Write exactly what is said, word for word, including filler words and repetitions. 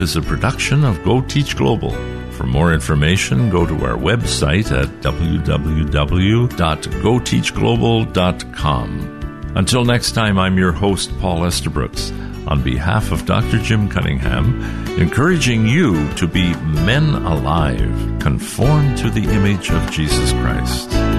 is a production of Go Teach Global. For more information, go to our website at w w w dot go teach global dot com. Until next time, I'm your host, Paul Estabrooks, on behalf of Doctor Jim Cunningham, encouraging you to be men alive, conformed to the image of Jesus Christ.